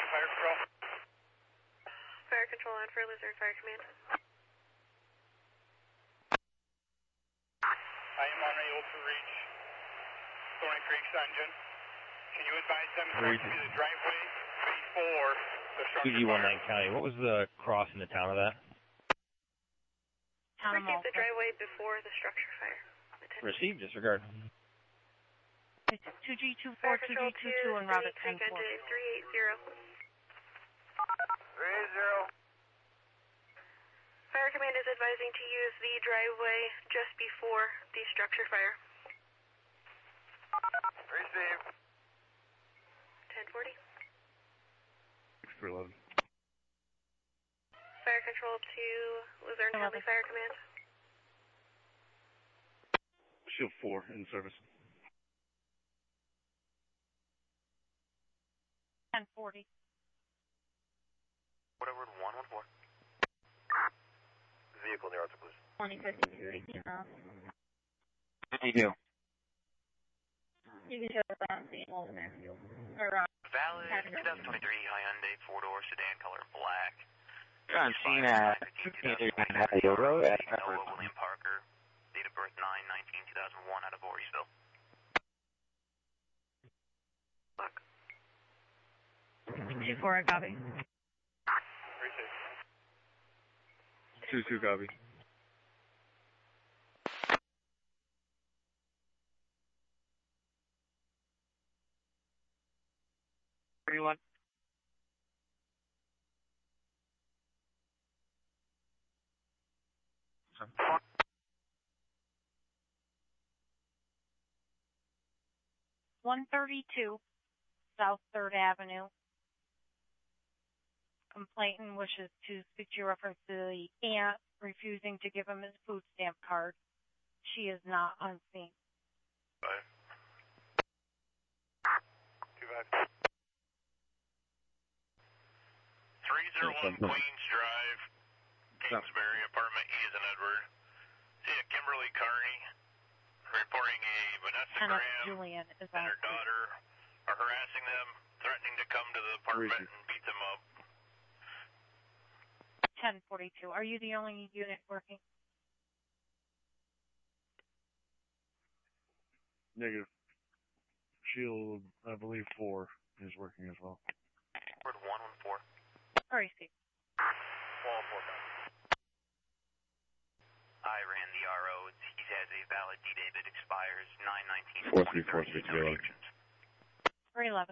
Fire Control. Fire Control on for Luzerne Fire Command. I am unable to reach Thorny Creek Dungeon. Can you advise them to the driveway before the structure 2G19 County. What was the cross in the town of that? Received the driveway before the structure fire. Received, disregard. It's 2G24, 2G22 and route at 10-4. 380. 380. Fire Command is advising to use the driveway just before the structure fire. Receive. 1040. 611. Fire Control to Luzerne County Fire Command. Shield 4 in service. 1040. Whatever, 114. Vehicle near Arthur Blues. 2052, 18 miles. What do you do? You can show us on St. Walter Field. Or Valid 2023 Hyundai 4-door sedan, color black. You're on scene at 1539 Patio Road at Noah William Parker. Date of birth 9/19/2001 out of Voorheesville. Look. 24, copy. 2-2 copy. Anyone? Sorry. 132 South 3rd Avenue. Complainant wishes to speak to you reference to the aunt refusing to give him his food stamp card. She is not on scene. 301 Queens Drive, Kingsbury, apartment E as in Edward. See a Kimberly Carney reporting a Vanessa Kenneth Graham Julian is and on her scene. daughter are harassing them, threatening to come to the apartment and beat them up. 1042. Are you the only unit working? Negative. Shield, I believe 4 is working as well. Word 114. Receive. 114. I ran the RO. He has a valid D-Date that expires 9/19/2030. 311.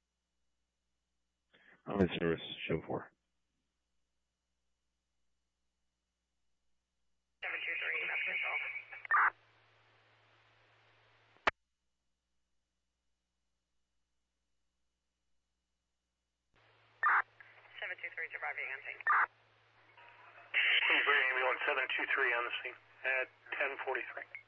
I'm in service, Shield 4. 723, that's control. Surviving on scene. Queensbury ambulance 723 on the scene at 10:43.